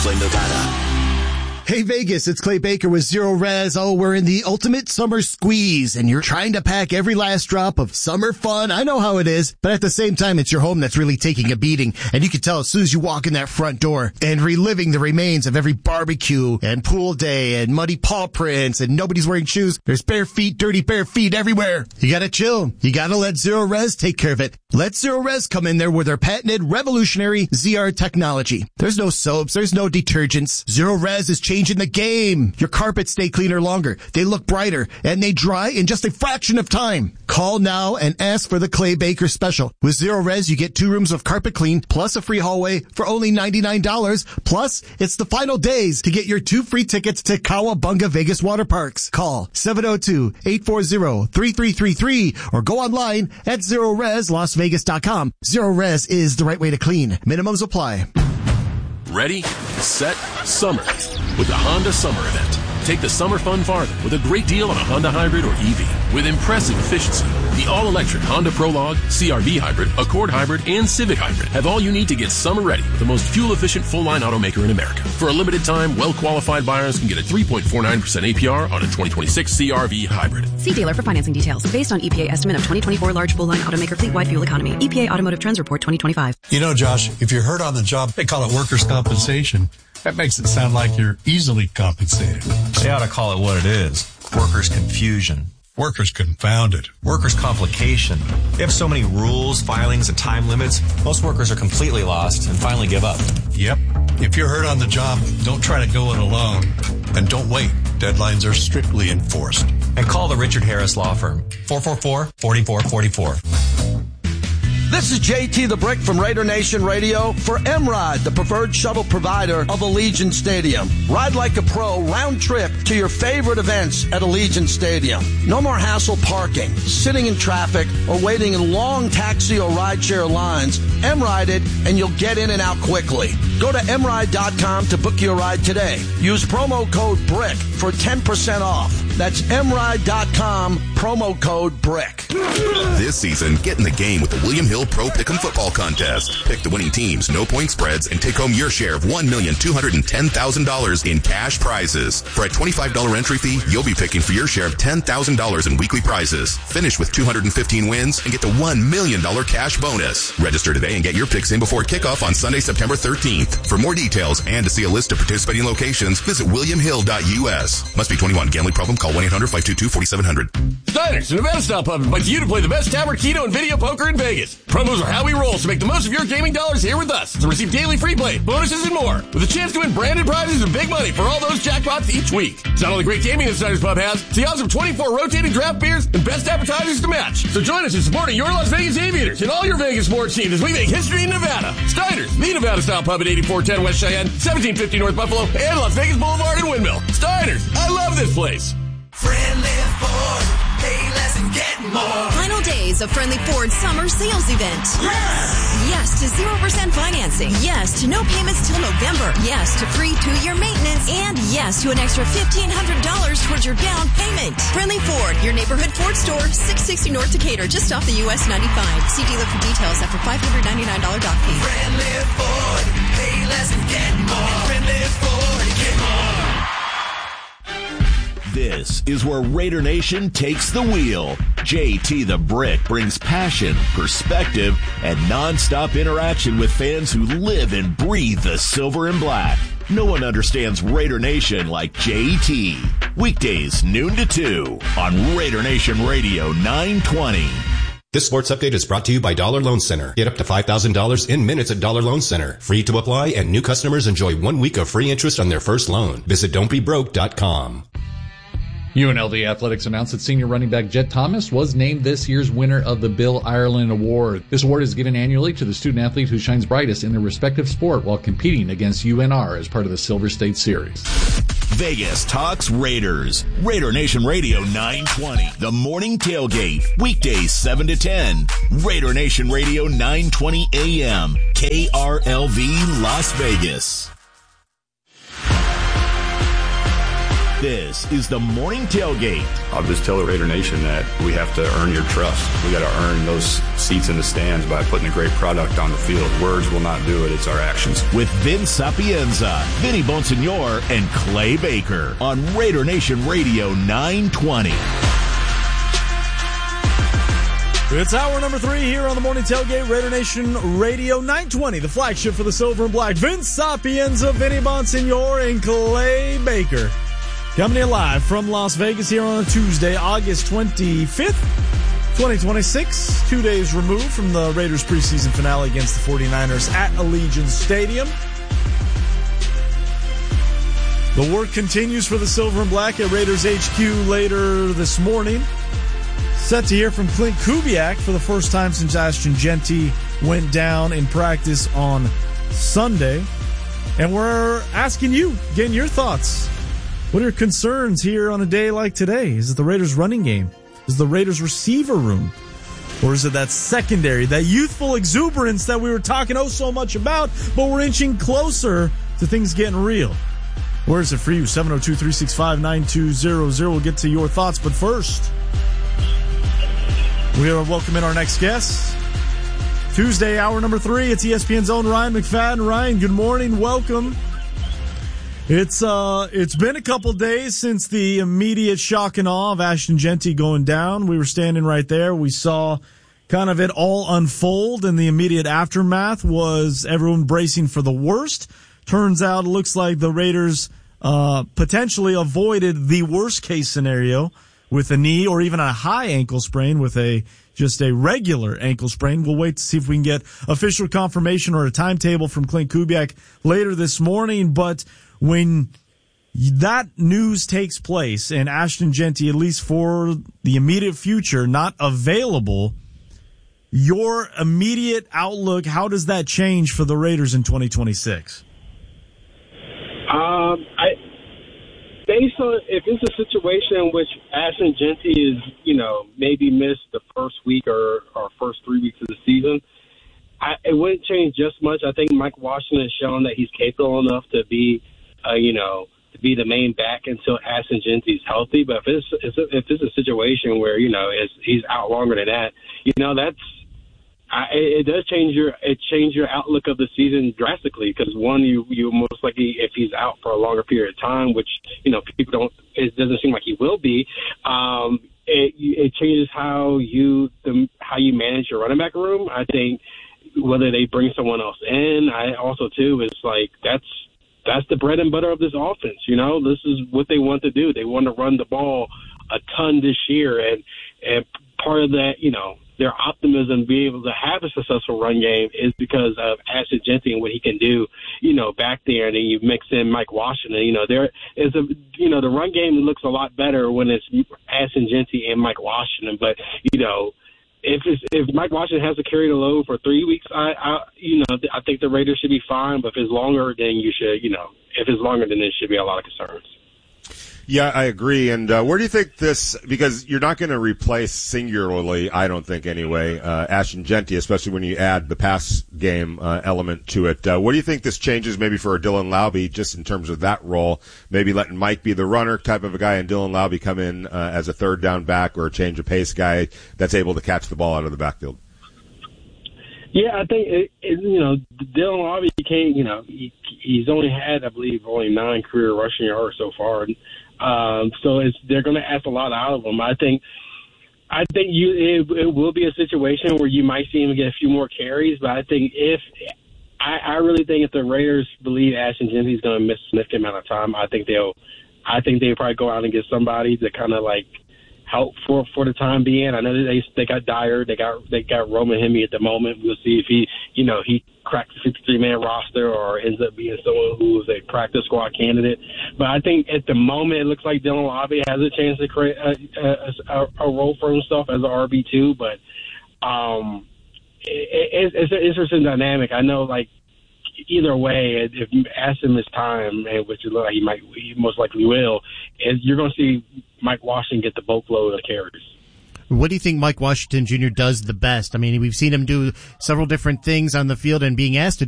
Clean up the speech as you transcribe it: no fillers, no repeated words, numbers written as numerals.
Flame, Nevada. Hey Vegas, it's Clay Baker with Zero Res. Oh, we're in the ultimate summer squeeze and you're trying to pack every last drop of summer fun. I know how it is, but at the same time, it's your home that's really taking a beating. And you can tell as soon as you walk in that front door and reliving the remains of every barbecue and pool day and muddy paw prints and nobody's wearing shoes. There's bare feet, dirty bare feet everywhere. You gotta chill. You gotta let Zero Res take care of it. Let Zero Res come in there with their patented revolutionary ZR technology. There's no soaps. There's no detergents. Zero Res is changing the game. Your carpets stay cleaner longer. They look brighter and they dry in just a fraction of time. Call now and ask for the Clay Baker special. With Zero Res, you get 2 rooms of carpet clean plus a free hallway for only $99. Plus, it's the final days to get your 2 free tickets to Cowabunga Vegas Water Parks. Call 702-840-3333 or go online at ZeroResLasVegas.com. Zero Res is the right way to clean. Minimums apply. Ready, set, summer with the Honda Summer Event. Take the summer fun farther with a great deal on a Honda Hybrid or EV with impressive efficiency. The all-electric Honda Prologue, CR-V Hybrid, Accord Hybrid, and Civic Hybrid have all you need to get summer ready with the most fuel-efficient full-line automaker in America. For a limited time, well-qualified buyers can get a 3.49% APR on a 2026 CR-V Hybrid. See dealer for financing details. Based on EPA estimate of 2024 large full-line automaker fleet-wide fuel economy. EPA Automotive Trends Report 2025. You know, Josh, if you're hurt on the job, they call it workers' compensation. That makes it sound like you're easily compensated. They ought to call it what it is. Workers' confusion. Workers confounded. Workers' complication. They have so many rules, filings, and time limits, most workers are completely lost and finally give up. Yep. If you're hurt on the job, don't try to go it alone. And don't wait. Deadlines are strictly enforced. And call the Richard Harris Law Firm. 444-4444. This is JT the Brick from Raider Nation Radio for M-Ride, the preferred shuttle provider of Allegiant Stadium. Ride like a pro, round trip to your favorite events at Allegiant Stadium. No more hassle parking, sitting in traffic, or waiting in long taxi or rideshare lines. M-Ride it, and you'll get in and out quickly. Go to mride.com to book your ride today. Use promo code BRICK for 10% off. That's mride.com, promo code BRICK. This season, get in the game with the William Hill Pro Pick'em Football Contest. Pick the winning teams, no point spreads, and take home your share of $1,210,000 in cash prizes. For a $25 entry fee, you'll be picking for your share of $10,000 in weekly prizes. Finish with 215 wins and get the $1 million cash bonus. Register today and get your picks in before kickoff on Sunday, September 13th. For more details and to see a list of participating locations, visit williamhill.us. Must be 21. Gambling problem? Call 1-800-522-4700. Steiner's, the Nevada Style Pub, invites you to play the best Tavern Keno and video poker in Vegas. Promos are how we roll, so make the most of your gaming dollars here with us to receive daily free play, bonuses, and more, with a chance to win branded prizes and big money for all those jackpots each week. It's not only great gaming that Steiner's Pub has, it's the awesome 24 rotating draft beers and best appetizers to match. So join us in supporting your Las Vegas Aviators and all your Vegas sports teams as we make history in Nevada. Steiner's, the Nevada Style Pub at 8410 West Cheyenne, 1750 North Buffalo, and Las Vegas Boulevard in Windmill. Steiner's, I love this place. Friendly Ford, pay less and get more. Final days of Friendly Ford Summer Sales Event. Yes to 0% financing. Yes to no payments till November. Yes to free 2-year maintenance. And yes to an extra $1,500 towards your down payment. Friendly Ford, your neighborhood Ford store, 660 North Decatur, just off the US 95. See dealer for details after $599 dock fee. Friendly Ford, pay less and get more. Friendly Ford, get more. This is where Raider Nation takes the wheel. JT the Brick brings passion, perspective, and nonstop interaction with fans who live and breathe the silver and black. No one understands Raider Nation like JT. Weekdays, noon to 2 on Raider Nation Radio 920. This sports update is brought to you by Dollar Loan Center. Get up to $5,000 in minutes at Dollar Loan Center. Free to apply, and new customers enjoy 1 week of free interest on their first loan. Visit don'tbebroke.com. UNLV Athletics announced that senior running back Jet Thomas was named this year's winner of the Bill Ireland Award. This award is given annually to the student athlete who shines brightest in their respective sport while competing against UNR as part of the Silver State Series. Vegas talks Raiders. Raider Nation Radio 920. The morning tailgate. Weekdays 7 to 10. Raider Nation Radio 920 AM. KRLV Las Vegas. This is the Morning Tailgate. I'll just tell the Raider Nation that we have to earn your trust. We got to earn those seats in the stands by putting a great product on the field. Words will not do it. It's our actions. With Vince Sapienza, Vinny Bonsignor, and Clay Baker on Raider Nation Radio 920. It's hour number 3 here on the Morning Tailgate, Raider Nation Radio 920, the flagship for the Silver and Black. Vince Sapienza, Vinny Bonsignor, and Clay Baker. Coming in live from Las Vegas here on a Tuesday, August 25th, 2026. 2 days removed from the Raiders preseason finale against the 49ers at Allegiant Stadium. The work continues for the Silver and Black at Raiders HQ later this morning. Set to hear from Clint Kubiak for the first time since Ashton Jeanty went down in practice on Sunday. And we're asking you, getting your thoughts. What are your concerns here on a day like today? Is it the Raiders' running game? Is it the Raiders' receiver room? Or is it that secondary, that youthful exuberance that we were talking so much about, but we're inching closer to things getting real? Where is it for you? 702-365-9200. We'll get to your thoughts, but first, we are welcoming our next guest. Tuesday, hour number 3. It's ESPN's own Ryan McFadden. Ryan, good morning. Welcome. It's been a couple days since the immediate shock and awe of Ashton Jeanty going down. We were standing right there. We saw kind of it all unfold, and the immediate aftermath was everyone bracing for the worst. Turns out it looks like the Raiders potentially avoided the worst case scenario with a knee or even a high ankle sprain with just a regular ankle sprain. We'll wait to see if we can get official confirmation or a timetable from Clint Kubiak later this morning. But when that news takes place and Ashton Jeanty, at least for the immediate future, not available, your immediate outlook, how does that change for the Raiders in 2026? Based on if it's a situation in which Ashton Jeanty is, maybe missed the first week or first 3 weeks of the season, it wouldn't change just much. I think Mike Washington has shown that he's capable enough to be, to be the main back until Ashton Jeanty's healthy. But if it's a situation where he's out longer than that, it does change your outlook of the season drastically. Because one, you most likely, if he's out for a longer period of time, which people don't, it doesn't seem like he will be. It changes how you manage your running back room. I think whether they bring someone else in, I also too is like that's the bread and butter of this offense. This is what they want to do. They want to run the ball a ton this year, and part of that, their optimism to be able to have a successful run game is because of Ashton Jeanty and what he can do, back there. And then you mix in Mike Washington. There is the run game looks a lot better when it's Ashton Jeanty and Mike Washington. But if Mike Washington has to carry the load for 3 weeks, I think the Raiders should be fine. But if it's longer, then if it's longer, then there should be a lot of concerns. Yeah, I agree. And where do you think this, because you're not going to replace singularly, I don't think anyway, Ashton Jeanty, especially when you add the pass game element to it. What do you think this changes maybe for Dylan Laube just in terms of that role? Maybe letting Mike be the runner type of a guy and Dylan Laube come in as a third down back or a change of pace guy that's able to catch the ball out of the backfield? Yeah, I think, Dylan Laube came, he's only had, I believe, only 9 career rushing yards so far. So they're going to ask a lot out of him. I think it will be a situation where you might see him get a few more carries, but I think I really think if the Raiders believe Ashton Jeanty's going to miss a significant amount of time, I think they'll probably go out and get somebody to kind of like help for the time being. I know they got Dyer, they got Roman Hemi at the moment. We'll see if he cracks the 53-man roster or ends up being someone who's a practice squad candidate. But I think at the moment it looks like Dylan Laube has a chance to create a role for himself as an RB2. But it's an interesting dynamic. I know, like, either way, if you ask him his time, which is like he most likely will, you're going to see Mike Washington get the boatload of carries. What do you think Mike Washington Jr. does the best? I mean, we've seen him do several different things on the field, and being asked to